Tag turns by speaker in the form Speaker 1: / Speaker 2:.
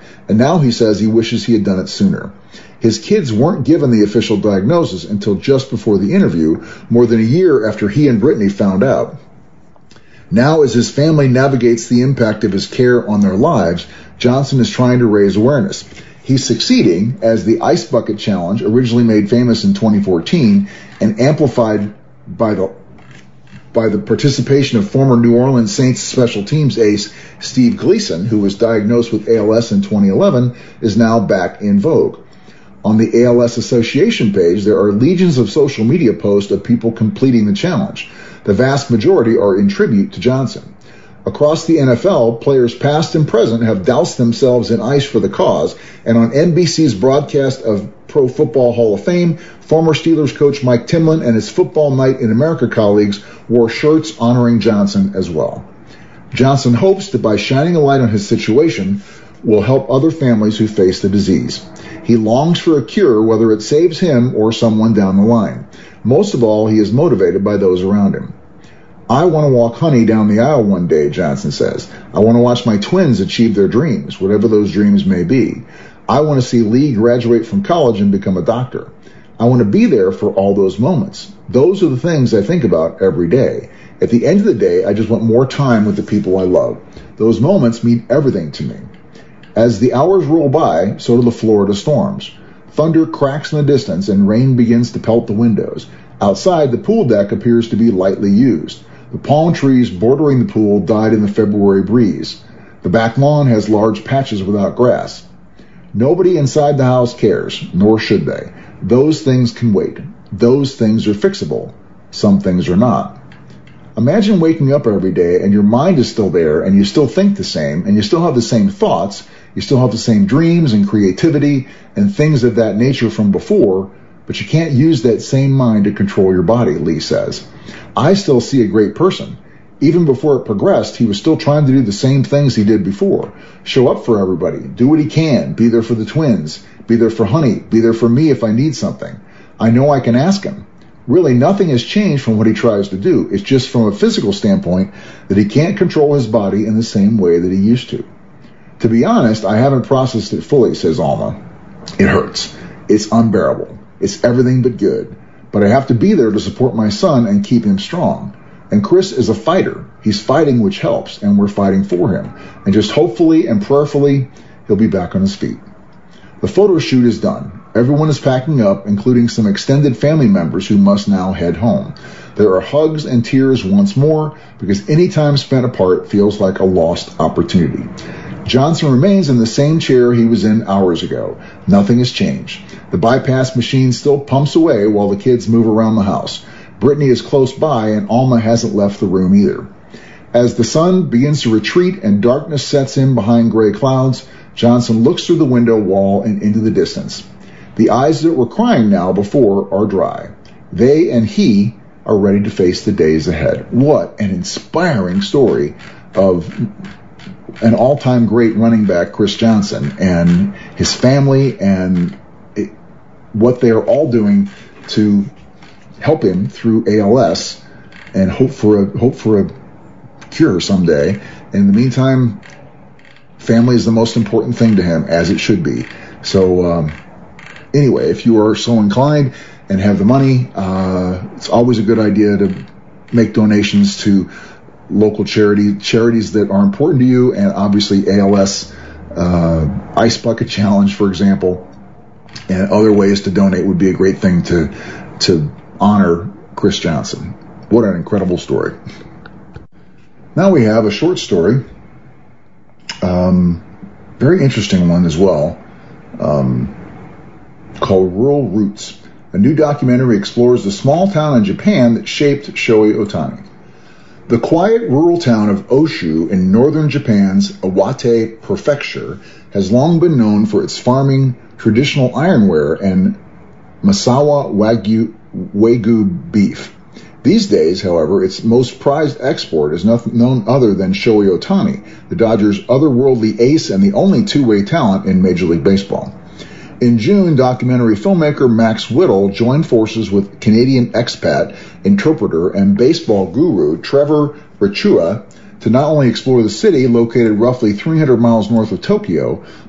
Speaker 1: and now he says he wishes he had done it sooner. His kids weren't given the official diagnosis until just before the interview, more than a year after he and Brittany found out. Now, as his family navigates the impact of his care on their lives, Johnson is trying to raise awareness. He's succeeding, as the Ice Bucket Challenge, originally made famous in 2014 and amplified by the participation of former New Orleans Saints special teams ace Steve Gleason, who was diagnosed with ALS in 2011, is now back in vogue. On the ALS Association page, there are legions of social media posts of people completing the challenge. The vast majority are in tribute to Johnson. Across the NFL, players past and present have doused themselves in ice for the cause, and on NBC's broadcast of Pro Football Hall of Fame, former Steelers coach Mike Tomlin and his Football Night in America colleagues wore shirts honoring Johnson as well. Johnson hopes that by shining a light on his situation will help other families who face the disease. He longs for a cure, whether it saves him or someone down the line. Most of all, he is motivated by those around him. I want to walk Honey down the aisle one day, Johnson says. I want to watch my twins achieve their dreams, whatever those dreams may be. I want to see Lee graduate from college and become a doctor. I want to be there for all those moments. Those are the things I think about every day. At the end of the day, I just want more time with the people I love. Those moments mean everything to me. As the hours roll by, so do the Florida storms. Thunder cracks in the distance and rain begins to pelt the windows. Outside, the pool deck appears to be lightly used. The palm trees bordering the pool died in the February breeze. The back lawn has large patches without grass. Nobody inside the house cares, nor should they. Those things can wait. Those things are fixable. Some things are not. Imagine waking up every day and your mind is still there and you still think the same and you still have the same thoughts, you still have the same dreams and creativity and things of that nature from before, but you can't use that same mind to control your body, Lee says. I still see a great person. Even before it progressed, he was still trying to do the same things he did before. Show up for everybody. Do what he can. Be there for the twins. Be there for Honey. Be there for me if I need something. I know I can ask him. Really, nothing has changed from what he tries to do. It's just from a physical standpoint that he can't control his body in the same way that he used to. To be honest, I haven't processed it fully, says Alma. It hurts. It's unbearable. It's everything but good. But I have to be there to support my son and keep him strong. And Chris is a fighter. He's fighting, which helps, and we're fighting for him. And just hopefully and prayerfully, he'll be back on his feet. The photo shoot is done. Everyone is packing up, including some extended family members who must now head home. There are hugs and tears once more, because any time spent apart feels like a lost opportunity. Johnson remains in the same chair he was in hours ago. Nothing has changed. The bypass machine still pumps away while the kids move around the house. Brittany is close by, and Alma hasn't left the room either. As the sun begins to retreat and darkness sets in behind gray clouds, Johnson looks through the window wall and into the distance. The eyes that were crying now before are dry. They and he are ready to face the days ahead. What an inspiring story of an all-time great running back, Chris Johnson, and his family, and what they are all doing to help him through ALS and hope for a cure someday. In the meantime, family is the most important thing to him, as it should be. So anyway, if you are so inclined and have the money, it's always a good idea to make donations to local charities that are important to you, and obviously ALS, Ice Bucket Challenge, for example, and other ways to donate would be a great thing to honor Chris Johnson. What an incredible story. Now we have a short story, very interesting one as well, called Rural Roots. A new documentary explores the small town in Japan that shaped Shohei Ohtani. The quiet rural town of Oshu in northern Japan's Iwate Prefecture has long been known for its farming, traditional ironware, and Masawa Wagyu beef. These days, however, its most prized export is none other than Shohei Ohtani, the Dodgers' otherworldly ace and the only two-way talent in Major League Baseball. In June, documentary filmmaker Max Whittle joined forces with Canadian expat, interpreter, and baseball guru Trevor Richua to not only explore the city, located roughly 300 miles north of Tokyo,